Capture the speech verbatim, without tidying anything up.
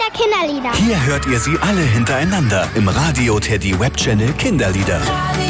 Kinderlieder. Hier hört ihr sie alle hintereinander im Radio Teddy Webchannel Kinderlieder. Radio